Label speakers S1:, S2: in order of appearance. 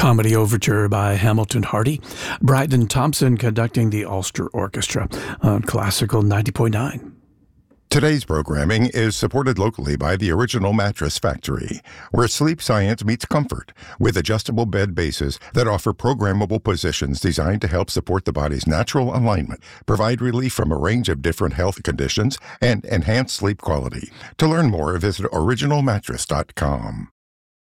S1: Comedy Overture by Hamilton Hardy. Bryden Thompson conducting the Ulster Orchestra on Classical 90.9.
S2: Today's programming is supported locally by the Original Mattress Factory, where sleep science meets comfort with adjustable bed bases that offer programmable positions designed to help support the body's natural alignment, provide relief from a range of different health conditions, and enhance sleep quality. To learn more, visit originalmattress.com.